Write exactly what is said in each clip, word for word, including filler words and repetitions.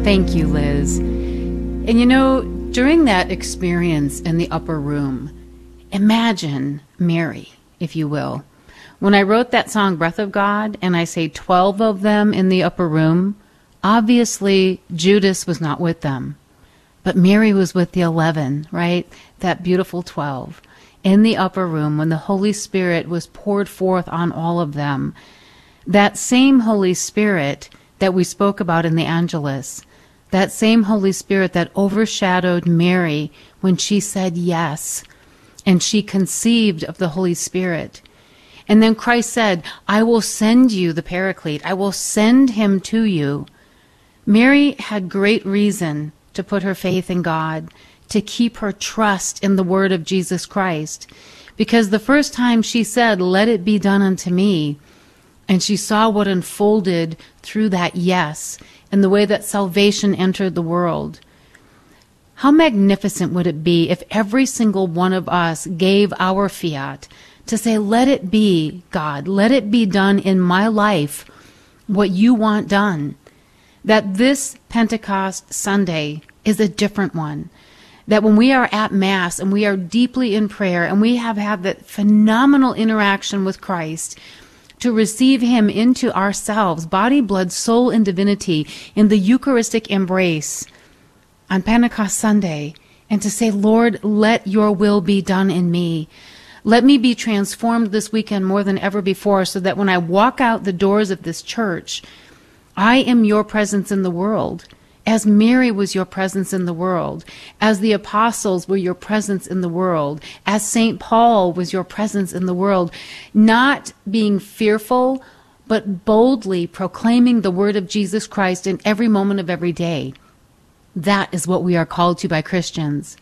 Thank you, Liz. And you know, during that experience in the upper room, imagine Mary, if you will. When I wrote that song, Breath of God, and I say twelve of them in the upper room, obviously Judas was not with them. But Mary was with the eleven, right? That beautiful twelve. In the upper room when the Holy Spirit was poured forth on all of them. That same Holy Spirit that we spoke about in the Angelus, that same Holy Spirit that overshadowed Mary when she said yes, and she conceived of the Holy Spirit. And then Christ said, I will send you the Paraclete. I will send him to you. Mary had great reason to put her faith in God, to keep her trust in the word of Jesus Christ. Because the first time she said, let it be done unto me, and she saw what unfolded through that yes, and the way that salvation entered the world. How magnificent would it be if every single one of us gave our fiat to say, let it be, God, let it be done in my life what you want done. That this Pentecost Sunday is a different one. That when we are at Mass and we are deeply in prayer and we have had that phenomenal interaction with Christ, to receive him into ourselves, body, blood, soul, and divinity, in the Eucharistic embrace on Pentecost Sunday, and to say, Lord, let your will be done in me. Let me be transformed this weekend more than ever before, so that when I walk out the doors of this church, I am your presence in the world, as Mary was your presence in the world, as the apostles were your presence in the world, as Saint Paul was your presence in the world, not being fearful, but boldly proclaiming the word of Jesus Christ in every moment of every day. That is what we are called to by Christians.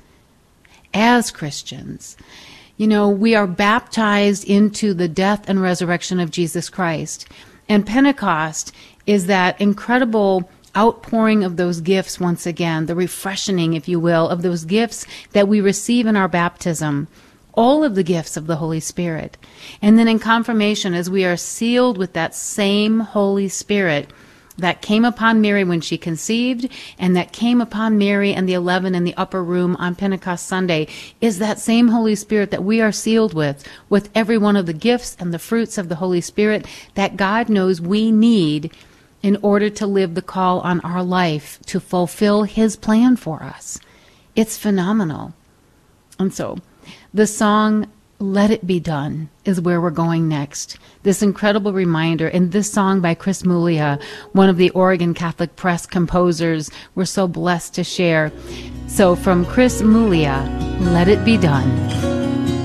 As Christians, you know, we are baptized into the death and resurrection of Jesus Christ. And Pentecost is that incredible outpouring of those gifts once again, the refreshing, if you will, of those gifts that we receive in our baptism, all of the gifts of the Holy Spirit. And then in confirmation, as we are sealed with that same Holy Spirit that came upon Mary when she conceived, and that came upon Mary and the eleven in the upper room on Pentecost Sunday, is that same Holy Spirit that we are sealed with, with every one of the gifts and the fruits of the Holy Spirit that God knows we need in order to live the call on our life to fulfill his plan for us. It's phenomenal. And so the song, Let It Be Done, is where we're going next. This incredible reminder, and this song by Chris Muglia, one of the Oregon Catholic Press composers, we're so blessed to share. So from Chris Muglia, Let It Be Done.